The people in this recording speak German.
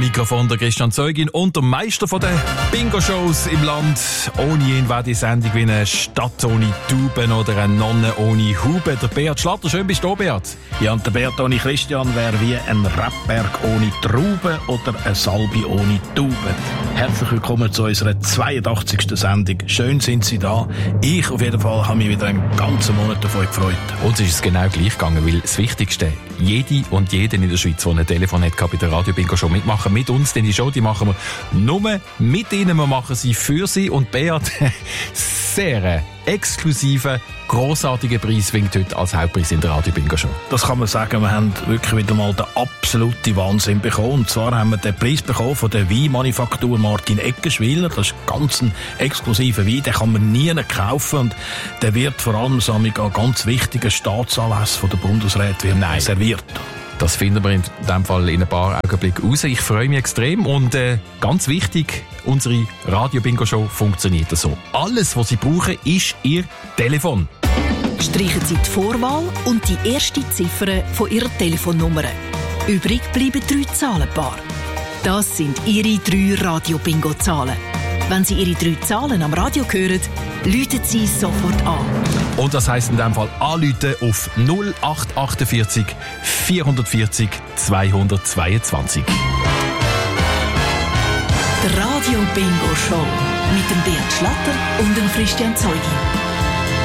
Mikrofon der Christian Zeugin und der Meister von den Bingo-Shows im Land. Ohne ihn wäre die Sendung wie eine Stadt ohne Tauben oder eine Nonne ohne Huben. Der Beat Schlatter, schön bist du da, Beat. Ja, und der Beat ohne Christian wäre wie ein Rebberg ohne Trauben oder ein Salbi ohne Tauben. Herzlich willkommen zu unserer 82. Sendung. Schön sind Sie da. Ich auf jeden Fall habe mich wieder einen ganzen Monat davon gefreut. Uns ist es genau gleich gegangen, weil das Wichtigste, jede und jeden in der Schweiz, der ein Telefon hat, kann bei der Radio Bingo Show mitmachen. Mit uns, denn die Show, die machen wir nur mit Ihnen. Wir machen sie für Sie. Und Beat, sehr exklusiven, grossartigen Preis winkt heute als Hauptpreis in der Radio Bingo Show. Das kann man sagen, wir haben wirklich wieder mal den absoluten Wahnsinn bekommen. Und zwar haben wir den Preis bekommen von der Weinmanufaktur Martin Eggenschwiller. Das ist ganz ein exklusiver Wein, den kann man nie kaufen. Und der wird vor allem an ganz wichtigen Staatsanlässen von der Bundesrat serviert. Das finden wir in diesem Fall in ein paar Augenblicken raus. Ich freue mich extrem und ganz wichtig, unsere Radio-Bingo-Show funktioniert so. Alles, was Sie brauchen, ist Ihr Telefon. Streichen Sie die Vorwahl und die erste Ziffer von Ihrer Telefonnummer. Übrig bleiben 3 Zahlenpaare. Das sind Ihre 3 Radio-Bingo-Zahlen. Wenn Sie Ihre 3 Zahlen am Radio hören, läuten Sie sofort an. Und das heisst in diesem Fall anrufen auf 0848 440 222. Der Radio Bingo Show mit dem Beat Schlatter und dem Christian Zeugin.